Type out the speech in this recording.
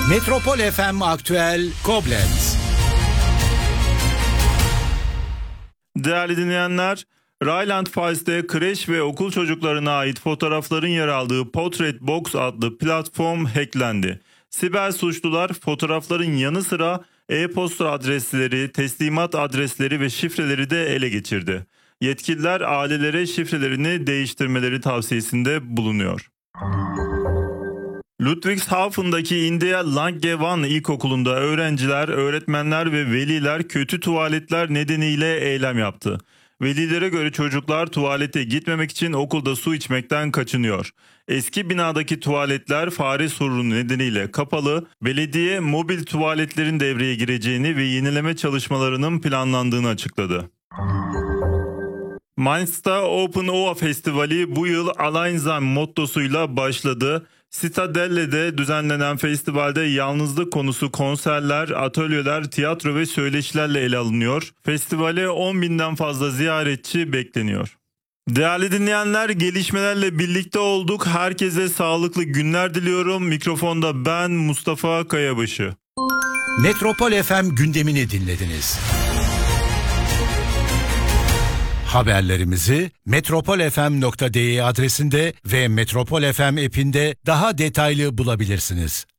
Metropol FM Aktüel Koblenz. Değerli dinleyenler, Rheinland Pfalz'de kreş ve okul çocuklarına ait fotoğrafların yer aldığı Portrait Box adlı platform hacklendi. Siber suçlular fotoğrafların yanı sıra e-posta adresleri, teslimat adresleri ve şifreleri de ele geçirdi. Yetkililer ailelere şifrelerini değiştirmeleri tavsiyesinde bulunuyor. Ludwigshafen'daki India Langewan İlkokulu'nda öğrenciler, öğretmenler ve veliler kötü tuvaletler nedeniyle eylem yaptı. Velilere göre çocuklar tuvalete gitmemek için okulda su içmekten kaçınıyor. Eski binadaki tuvaletler fare sorunu nedeniyle kapalı, belediye mobil tuvaletlerin devreye gireceğini ve yenileme çalışmalarının planlandığını açıkladı. Mainz'da Open OA Festivali bu yıl Alleinsam mottosuyla başladı. Citadelle'de düzenlenen festivalde yalnızlık konusu konserler, atölyeler, tiyatro ve söyleşilerle ele alınıyor. Festivale 10.000'den fazla ziyaretçi bekleniyor. Değerli dinleyenler, gelişmelerle birlikte olduk. Herkese sağlıklı günler diliyorum. Mikrofonda ben Mustafa Kayabaşı. Metropol FM gündemini dinlediniz. Haberlerimizi metropolfm.de adresinde ve Metropol FM app'inde daha detaylı bulabilirsiniz.